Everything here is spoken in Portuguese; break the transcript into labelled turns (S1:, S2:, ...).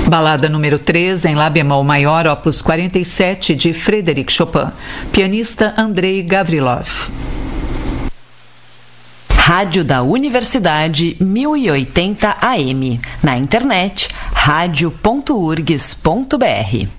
S1: Balada número 3, em Lá bemol maior, opus 47, de Frédéric Chopin. Pianista Andrei Gavrilov.
S2: Rádio da Universidade 1080 AM. Na internet, radio.urgs.br.